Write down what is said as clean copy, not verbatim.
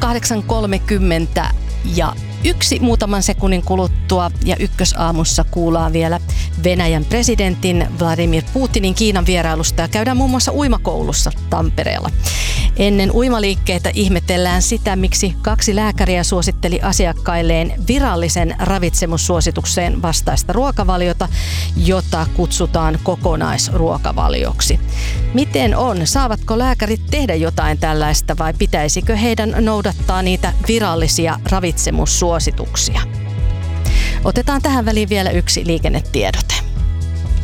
8.30 ja muutaman sekunnin kuluttua ja Ykkösaamussa kuullaan vielä Venäjän presidentin Vladimir Putinin Kiinan vierailusta ja käydään muun muassa uimakoulussa Tampereella. Ennen uimaliikkeitä ihmetellään sitä, miksi 2 lääkäriä suositteli asiakkailleen virallisen ravitsemussuositukseen vastaista ruokavaliota, jota kutsutaan kokonaisruokavalioksi. Miten on? Saavatko lääkärit tehdä jotain tällaista vai pitäisikö heidän noudattaa niitä virallisia ravitsemussuosituksia? Otetaan tähän väliin vielä yksi liikennetiedote.